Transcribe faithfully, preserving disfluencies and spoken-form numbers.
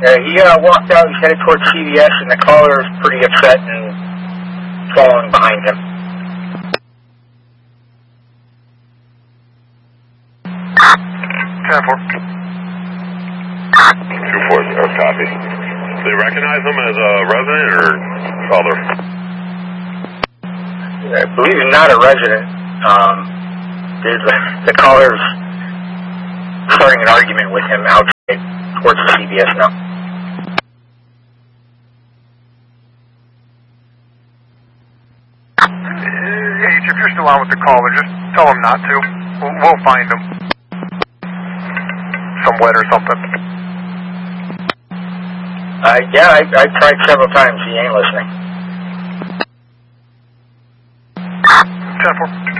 Uh, he uh, walked out, he's headed towards C V S, and the caller is pretty upset and following behind him. ten four. two four zero, copy. Do they recognize him as a resident or caller? I believe he's not a resident. Um, there's a, the caller's starting an argument with him outside towards the C V S now. H, if you're still on with the caller, just tell him not to. We'll, we'll find him. Somewhere or something. Uh, yeah, I, I've tried several times. He ain't listening. ten four.